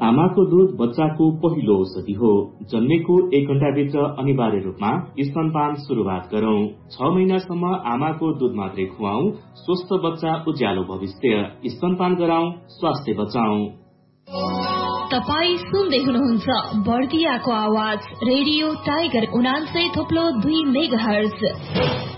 आमाको दूध बच्चाको पहिलो औषधि हो। जन्मेको 1 घण्टाभित्र अनिवार्य रूपमा स्तनपान शुरूआत गरौं। 6 महिनासम्म आमाको दूध मात्रै खुवाऊ। स्वस्थ बच्चा उज्यालो भविष्य। स्तनपान गराउँ, स्वास्थ्य बचाउँ। तपाई सुन्दै हुनुहुन्छ बर्दियाको आवाज रेडियो टाइगर 89.2 मेगाहर्ज।